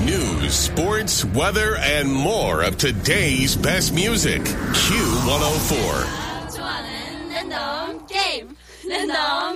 News, sports, weather, and more of today's best music. Q104. 좋아하는 랜덤 게임. 랜덤